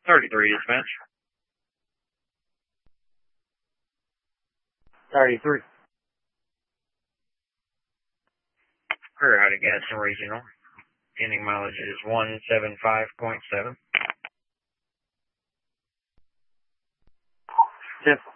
33 dispatch. 33. Career out of Gadsden Regional. Ending mileage is 175.7. 10